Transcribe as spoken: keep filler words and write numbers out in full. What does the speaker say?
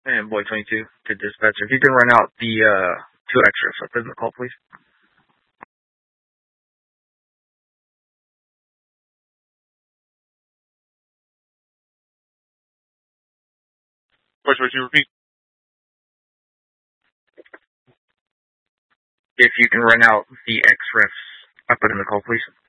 And Boy twenty-two to dispatcher. If you can run out the uh, two extras up in the call, please. Boy twenty-two, repeat. If you can run out the extras up in the call, please.